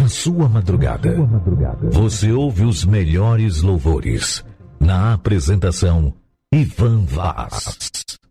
na sua madrugada. Você ouve os melhores louvores. Na apresentação, Ivan Vaz.